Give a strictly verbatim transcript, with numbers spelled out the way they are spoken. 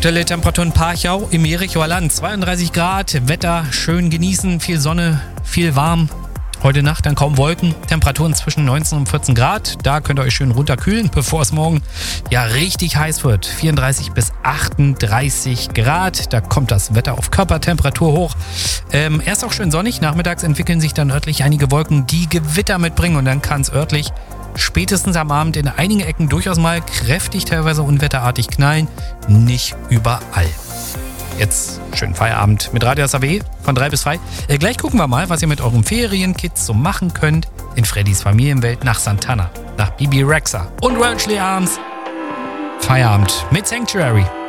Aktuelle Temperatur in Parchau im Jerichoer Land. zweiunddreißig Grad, Wetter schön genießen, viel Sonne, viel warm. Heute Nacht dann kaum Wolken, Temperaturen zwischen neunzehn und vierzehn Grad. Da könnt ihr euch schön runterkühlen, bevor es morgen ja richtig heiß wird. vierunddreißig bis achtunddreißig Grad, da kommt das Wetter auf Körpertemperatur hoch. Ähm, erst auch schön sonnig, nachmittags entwickeln sich dann örtlich einige Wolken, die Gewitter mitbringen. Und dann kann es örtlich spätestens am Abend in einigen Ecken durchaus mal kräftig, teilweise unwetterartig knallen. Nicht überall. Jetzt schönen Feierabend mit Radio S A W von drei bis zwei. Äh, gleich gucken wir mal, was ihr mit euren Ferienkids so machen könnt in Freddys Familienwelt nach Santana, nach Bibi Rexha und Wellesley Arms. Feierabend mit Sanctuary.